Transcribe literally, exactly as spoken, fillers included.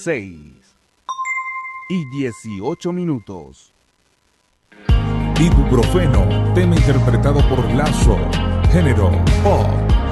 seis y dieciocho minutos. Ibuprofeno, tema interpretado por Lazo, género pop.